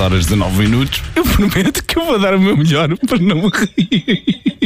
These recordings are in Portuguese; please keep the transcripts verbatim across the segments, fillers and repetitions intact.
horas e dezanove minutos. Eu prometo que eu vou dar o meu melhor para não me rir.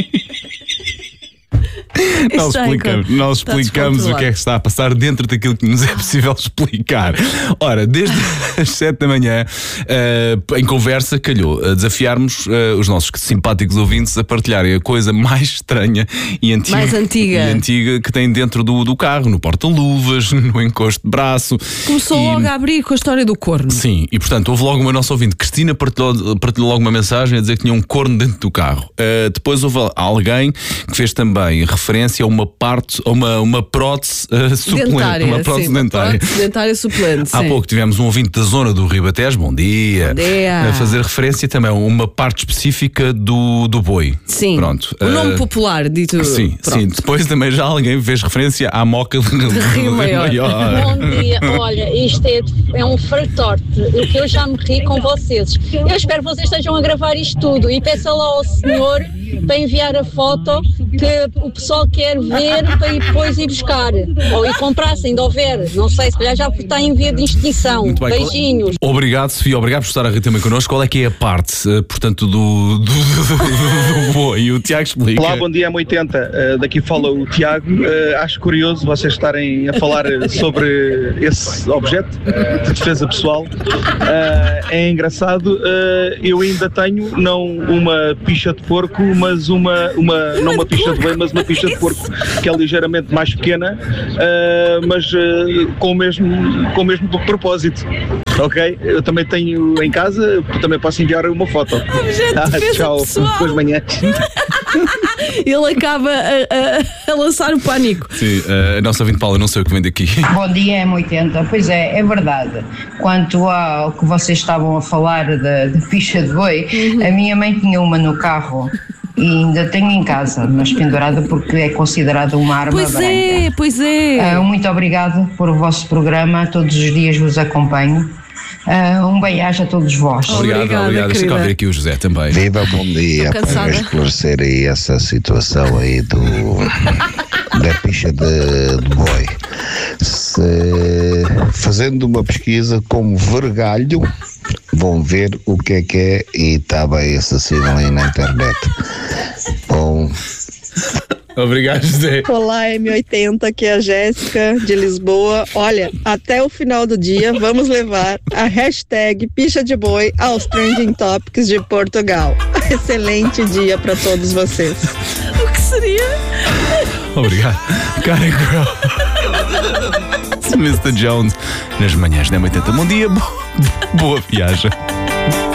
Nós explicamos, nós explicamos o que é que está a passar dentro daquilo que nos é possível explicar. Ora, desde as sete da manhã, uh, em conversa, calhou a desafiarmos uh, os nossos simpáticos ouvintes a partilharem a coisa mais estranha e antiga, mais antiga. E antiga que tem dentro do, do carro, no porta-luvas, no encosto de braço. Começou e... logo a abrir com a história do corno. Sim, e portanto houve logo uma nossa ouvinte, Cristina, partilhou, partilhou logo uma mensagem a dizer que tinha um corno dentro do carro. Uh, depois houve alguém que fez também referência a uma parte, a uma, uma prótese uh, suplente. Dentária, uma prótese sim, dentária. Uma prótese dentária suplente. Há sim. pouco tivemos um ouvinte da zona do Ribatejo, bom dia, bom dia. A fazer referência também a uma parte específica do, do boi. Sim. Pronto. O nome uh, popular, dito. Sim, pronto. sim. Depois também já alguém fez referência à moca de Rio Maior. Bom dia, olha, isto é, é um fartote, o que eu já me ri com vocês. Eu espero que vocês estejam a gravar isto tudo e peça lá ao senhor para enviar a foto que o pessoal quer ver para ir depois ir buscar. Ou ir comprar, se ainda houver. Não sei, se calhar já está em via de extinção. Beijinhos. Obrigado, Sofia, obrigado por estar a rir também connosco. Qual é que é a parte, uh, portanto, do, do, do, do boi? O Tiago explica. Olá, bom dia, M oitenta. Uh, daqui fala o Tiago. Uh, acho curioso vocês estarem a falar sobre esse objeto de defesa pessoal. Uh, é engraçado. Uh, eu ainda tenho, não uma picha de porco, mas uma, uma não uma picha de boi, mas uma picha de porco, que é ligeiramente mais pequena, uh, mas uh, com, o mesmo, com o mesmo propósito. Ok? Eu também tenho em casa, também posso enviar uma foto. Ah, tchau, boas manhãs. Ele acaba a, a, a lançar o pânico. Sim, a nossa ouvinte Paula, não sei o que vem daqui. Bom dia, M oitenta. Pois é, é verdade. Quanto ao que vocês estavam a falar da ficha de boi, uhum. A minha mãe tinha uma no carro. E ainda tenho em casa, mas pendurada porque é considerada uma arma pois branca. Pois é, pois é. Uh, muito obrigado por o vosso programa, todos os dias vos acompanho. Uh, um bem-aja a todos vós. Obrigado, obrigado. obrigado. Deixa cá ver aqui o José também. Viva, bom dia. Para esclarecer aí essa situação aí do da picha de, de boi. Se, fazendo uma pesquisa como vergalho, vão ver o que é que é e está bem assassino ali na internet. Bom. Obrigado, José. Olá, M oitenta, aqui é a Jéssica de Lisboa. Olha, até o final do dia vamos levar a hashtag picha de boi aos trending topics de Portugal. Excelente dia para todos vocês. O que seria? Obrigado. Karen Crow. mister Jones nas manhãs da M oitenta. Bom dia, boa viagem.